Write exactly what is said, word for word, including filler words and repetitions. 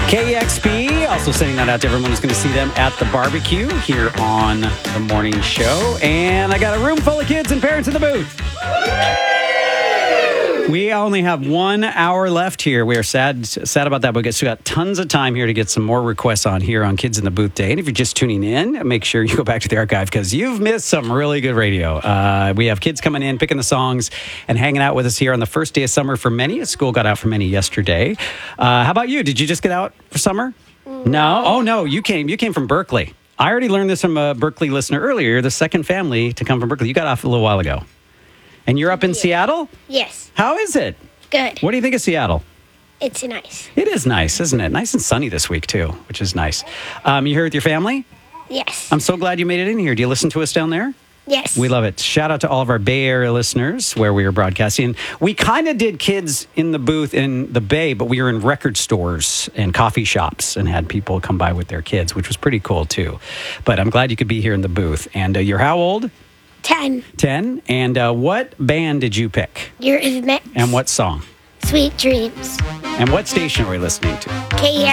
K E X P, also sending that out to everyone who's going to see them at the barbecue here on the morning show. And I got a room full of kids and parents in the booth. We only have one hour left here. We are sad sad about that, but we got tons of time here to get some more requests on here on Kids in the Booth Day. And if you're just tuning in, make sure you go back to the archive because you've missed some really good radio. Uh, we have kids coming in, picking the songs, and hanging out with us here on the first day of summer for many. School got out for many yesterday. Uh, how about you? Did you just get out for summer? No. no? Oh, no. You came. You came from Berkeley. I already learned this from a Berkeley listener earlier. You're the second family to come from Berkeley. You got off a little while ago. And you're up in yes. Seattle? Yes. How is it? Good. What do you think of Seattle? It's nice. It is nice, isn't it? Nice and sunny this week, too, which is nice. Um, you here with your family? Yes. I'm so glad you made it in here. Do you listen to us down there? Yes. We love it. Shout out to all of our Bay Area listeners where we are broadcasting. We kind of did Kids in the Booth in the Bay, but we were in record stores and coffee shops and had people come by with their kids, which was pretty cool, too. But I'm glad you could be here in the booth. And uh, you're how old? Ten. Ten. And uh, what band did you pick? Eurythmics. And what song? Sweet Dreams. And what station are we listening to? K E